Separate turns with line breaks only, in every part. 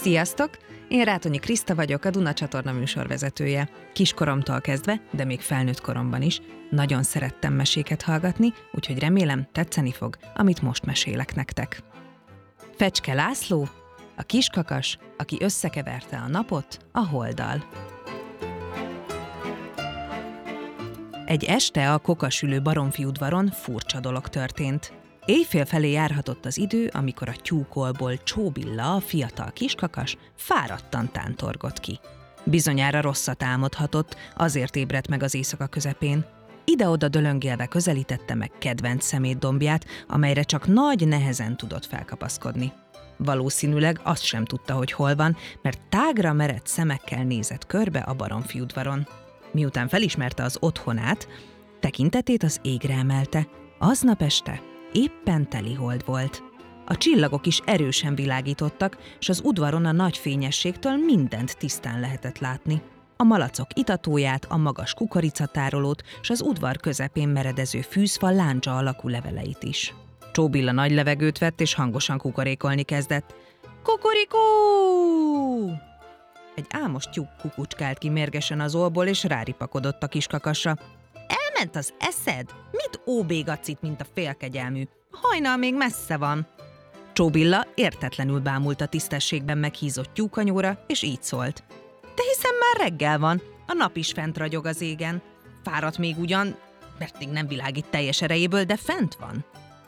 Sziasztok! Én Rátonyi Kriszta vagyok, a Duna csatorna műsorvezetője. Kiskoromtól kezdve, de még felnőtt koromban is nagyon szerettem meséket hallgatni, úgyhogy remélem tetszeni fog, amit most mesélek nektek. Fecske László, a kiskakas, aki összekeverte a napot a holddal. Egy este a kokasülő baromfiudvaron furcsa dolog történt. Éjfél felé járhatott az idő, amikor a tyúkolból Csóbilla, a fiatal kiskakas, fáradtan tántorgott ki. Bizonyára rosszat álmodhatott, azért ébredt meg az éjszaka közepén. Ide-oda dölöngélve közelítette meg kedvenc szemétdombját, amelyre csak nagy nehezen tudott felkapaszkodni. Valószínűleg azt sem tudta, hogy hol van, mert tágra merett szemekkel nézett körbe a baromfiudvaron. Miután felismerte az otthonát, tekintetét az égre emelte. Aznap este éppen telihold volt. A csillagok is erősen világítottak, s az udvaron a nagy fényességtől mindent tisztán lehetett látni. A malacok itatóját, a magas kukoricatárolót, s az udvar közepén meredező fűzfa láncsa alakú leveleit is. Csóbilla nagy levegőt vett, és hangosan kukorékolni kezdett. Kukorikó! Egy álmos tyúk kukucskált ki mérgesen az ólból, és ráripakodott a kiskakasra. Elment az eszed? Mit óbégatsz, mint a félkegyelmű? Hajnal még messze van. Csóbilla értetlenül bámult a tisztességben meghízott tyúkanyóra, és így szólt. De hiszen már reggel van, a nap is fent ragyog az égen. Fáradt még ugyan, mert még nem világít teljes erejéből, de fent van.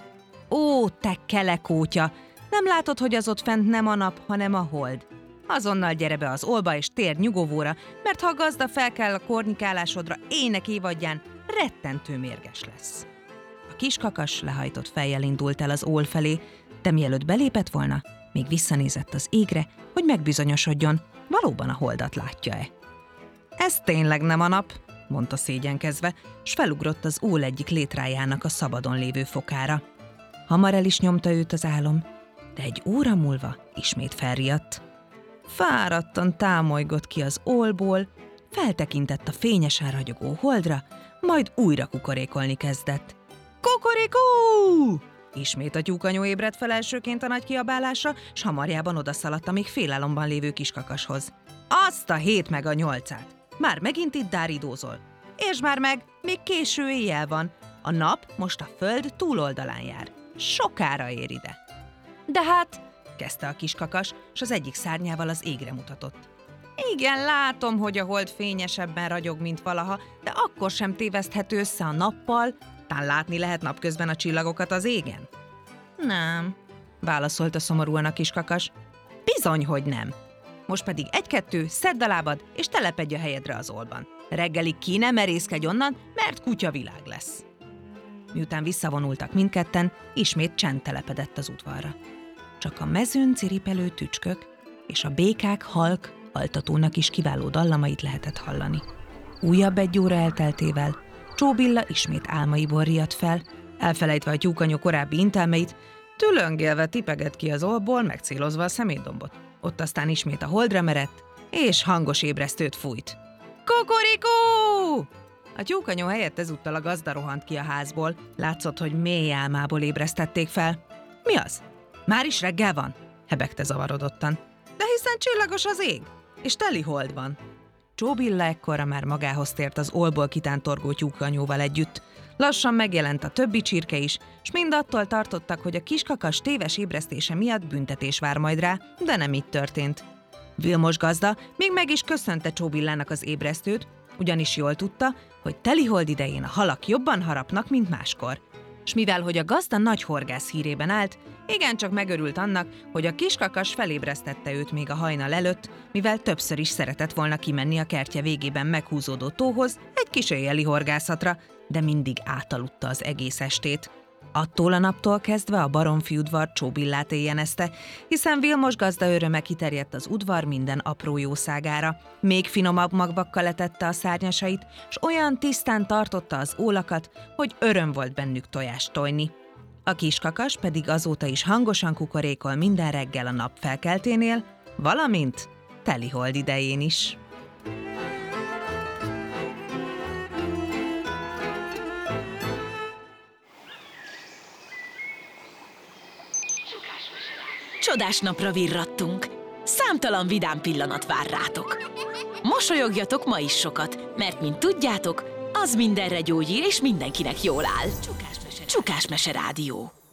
Ó, te kelekótya! Nem látod, hogy az ott fent nem a nap, hanem a hold? Azonnal gyere be az olba és térd nyugovóra, mert ha a gazda felkel a kornikálásodra ének évadján, rettentő mérges lesz. A kiskakas lehajtott fejjel indult el az ól felé, de mielőtt belépett volna, még visszanézett az égre, hogy megbizonyosodjon, valóban a holdat látja-e. Ez tényleg nem a nap, mondta szégyenkezve, s felugrott az ól egyik létrájának a szabadon lévő fokára. Hamar el is nyomta őt az álom, de egy óra múlva ismét felriadt. Fáradtan támolygott ki az ólból, feltekintett a fényesen ragyogó holdra, majd újra kukorékolni kezdett. Kukorikó! Ismét a tyúkanyó ébredt fel elsőként a nagy kiabálásra, s hamarjában odaszaladt a még félálomban lévő kiskakashoz. Azt a 7 meg a 8-át! Már megint itt dáridózol. És már meg, még késő éjjel van. A nap most a föld túloldalán jár. Sokára ér ide. De hát, kezdte a kiskakas, s az egyik szárnyával az égre mutatott. Igen, látom, hogy a hold fényesebben ragyog, mint valaha, de akkor sem téveszthető össze a nappal, tán látni lehet napközben a csillagokat az égen? Nem, válaszolta szomorúan a kiskakas. Bizony, hogy nem. Most pedig 1-2, szedd a lábad, és telepedj a helyedre az ólban. Reggelig ki ne merészkedj onnan, mert kutyavilág lesz. Miután visszavonultak mindketten, ismét csend telepedett az udvarra. Csak a mezőn ciripelő tücskök és a békák halk, altatónak is kiváló dallamait lehetett hallani. Újabb 1 óra elteltével Csóbilla ismét álmaiból riadt fel, elfelejtve a tyúkanyó korábbi intelmeit, tülöngélve tipegett ki az ólból, megcélozva a szemétdombot. Ott aztán ismét a holdra merett, és hangos ébresztőt fújt. Kukorikó! A tyúkanyó helyett ezúttal a gazda rohant ki a házból, látszott, hogy mély álmából ébresztették fel. Mi az? Már is reggel van? Hebegte zavarodottan. De hiszen csillagos az ég, és teli hold van. Csóbilla ekkorra már magához tért az ólból kitántorgó tyúkanyóval együtt. Lassan megjelent a többi csirke is, s mind attól tartottak, hogy a kiskakas téves ébresztése miatt büntetés vár majd rá, de nem így történt. Vilmos gazda még meg is köszönte Csóbillának az ébresztőt, ugyanis jól tudta, hogy telihold idején a halak jobban harapnak, mint máskor. S mivel, hogy a gazda nagy horgász hírében állt, igencsak megörült annak, hogy a kiskakas felébresztette őt még a hajnal előtt, mivel többször is szeretett volna kimenni a kertje végében meghúzódó tóhoz egy kis éjjeli horgászatra, de mindig átaludta az egész estét. Attól a naptól kezdve a baromfiudvar Csóbillát éjjenezte, hiszen Vilmos gazda öröme kiterjedt az udvar minden apró jószágára. Még finomabb magvakkal etette a szárnyasait, s olyan tisztán tartotta az ólakat, hogy öröm volt bennük tojást tojni. A kiskakas pedig azóta is hangosan kukorékol minden reggel a nap felkelténél, valamint telihold idején is.
Csodás napra virrattunk. számtalan vidám pillanat vár rátok. Mosolyogjatok ma is sokat, mert mint tudjátok, az mindenre gyógyír és mindenkinek jól áll. Csukás Mese Rádió.